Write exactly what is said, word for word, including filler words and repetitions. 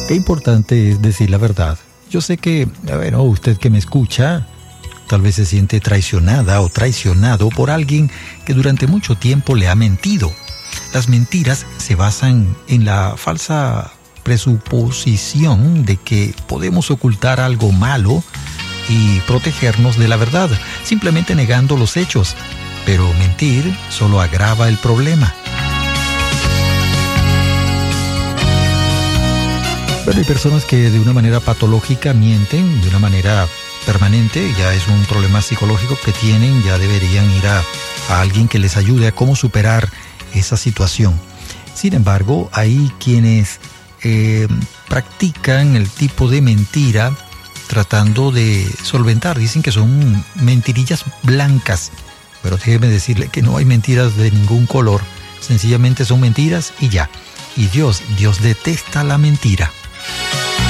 Qué importante es decir la verdad. Yo sé que, bueno, usted que me escucha, tal vez se siente traicionada o traicionado por alguien que durante mucho tiempo le ha mentido. Las mentiras se basan en la falsa presuposición de que podemos ocultar algo malo y protegernos de la verdad, simplemente negando los hechos. Pero mentir solo agrava el problema. Bueno, hay personas que de una manera patológica mienten, de una manera permanente, ya es un problema psicológico que tienen, ya deberían ir a, a alguien que les ayude a cómo superar esa situación. Sin embargo, hay quienes eh, practican el tipo de mentira tratando de solventar. Dicen que son mentirillas blancas, pero déjeme decirle que no hay mentiras de ningún color. Sencillamente son mentiras y ya. Y Dios, Dios detesta la mentira.